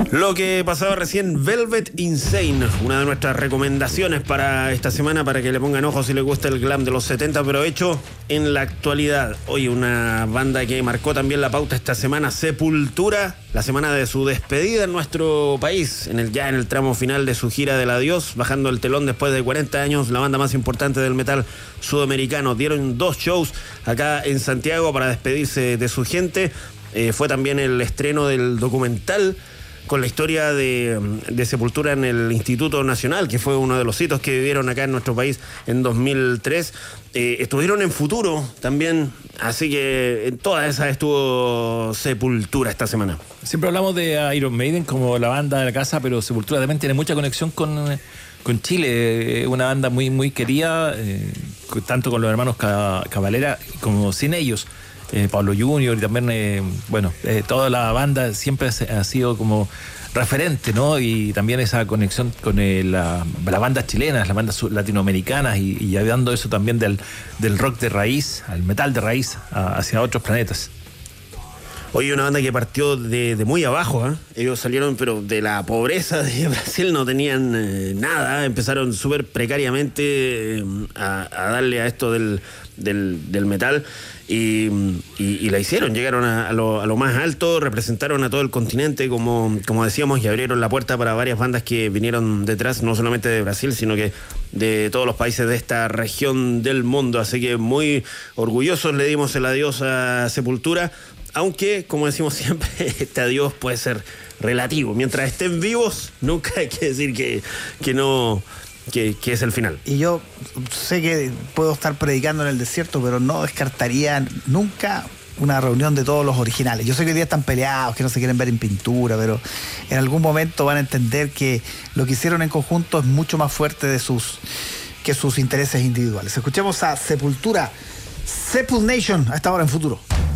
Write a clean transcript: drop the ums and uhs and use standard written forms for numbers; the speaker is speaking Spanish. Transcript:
Lo que pasaba recién, Velvet Insane, una de nuestras recomendaciones para esta semana, para que le pongan ojo si les gusta el glam de los 70, pero hecho en la actualidad. Hoy una banda que marcó también la pauta esta semana, Sepultura, la semana de su despedida en nuestro país, ya en el tramo final de su gira del adiós, bajando el telón después de 40 años, la banda más importante del metal sudamericano. Dieron 2 shows acá en Santiago para despedirse de su gente. Fue también el estreno del documental con la historia de Sepultura en el Instituto Nacional, que fue uno de los hitos que vivieron acá en nuestro país en 2003. Estuvieron en Futuro también, así que en todas esas estuvo Sepultura esta semana. Siempre hablamos de Iron Maiden como la banda de la casa, pero Sepultura también tiene mucha conexión con Chile, una banda muy, muy querida, tanto con los hermanos Cavalera como sin ellos. Pablo Junior y también, toda la banda siempre ha sido como referente, ¿no? Y también esa conexión con las bandas chilenas, las bandas latinoamericanas y dando eso también del rock de raíz, al metal de raíz, hacia otros planetas. Hoy una banda que partió de muy abajo, ¿eh? Ellos salieron pero de la pobreza de Brasil, no tenían nada, empezaron súper precariamente a darle a esto del metal y la hicieron, llegaron a lo más alto, representaron a todo el continente como decíamos, y abrieron la puerta para varias bandas que vinieron detrás, no solamente de Brasil, sino que de todos los países de esta región del mundo, así que muy orgullosos le dimos el adiós a Sepultura. Aunque, como decimos siempre, este adiós puede ser relativo. Mientras estén vivos, nunca hay que decir que no, que es el final. Y yo sé que puedo estar predicando en el desierto, pero no descartaría nunca una reunión de todos los originales. Yo sé que hoy día están peleados, que no se quieren ver en pintura, pero en algún momento van a entender que lo que hicieron en conjunto es mucho más fuerte que sus intereses individuales. Escuchemos a Sepultura, Sepul Nation, a esta hora en Futuro.